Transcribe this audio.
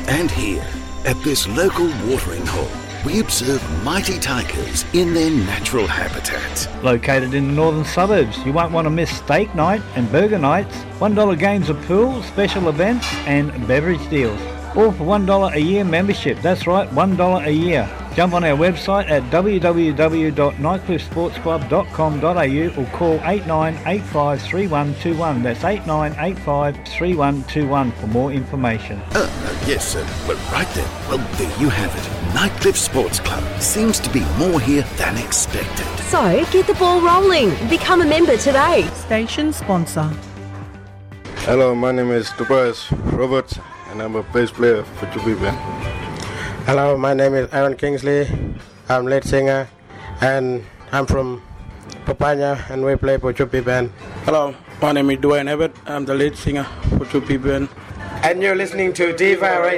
And here, at this local watering hole, we observe mighty tigers in their natural habitat. Located in the northern suburbs, you won't want to miss steak night and burger nights, $1 games of pool, special events and beverage deals. All for $1 a year membership. That's right, $1 a year. Jump on our website at www.nightcliffesportsclub.com.au or call 8985 3121. That's 8985 3121 for more information. Yes, sir. Well, right then. Well, there you have it. Nightcliff Sports Club seems to be more here than expected. So, get the ball rolling. Become a member today. Station sponsor. Hello, my name is Tobias Roberts, and I'm a bass player for Chupi Band. Hello, my name is Aaron Kingsley. I'm lead singer, and I'm from Papaya, and we play for Chupi Band. Hello, my name is Dwayne Abbott. I'm the lead singer for Chupi Band. And you're listening to Diva Radio.